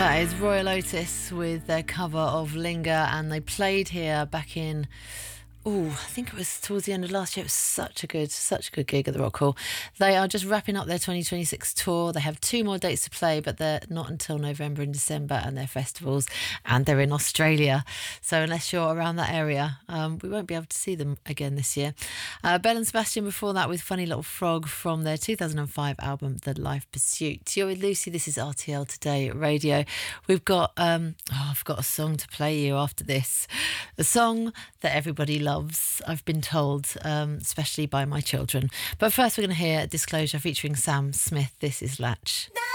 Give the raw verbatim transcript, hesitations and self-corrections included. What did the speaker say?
That is Royal Otis with their cover of Linger, and they played here back in, oh, I think it was towards the end of last year. It was such a good, such a good gig at the Rock Hall. They are just wrapping up their twenty twenty-six tour. They have two more dates to play, but they're not until November and December, and their festivals, and they're in Australia. So unless you're around that area, um, we won't be able to see them again this year. Uh, Belle and Sebastian before that with Funny Little Frog from their two thousand five album, The Life Pursuit. You're with Lucy. This is R T L Today Radio. We've got, um, oh, I've got a song to play you after this. A song that everybody loves. Loves, I've been told, um, especially by my children. But first we're going to hear Disclosure featuring Sam Smith. This is Latch.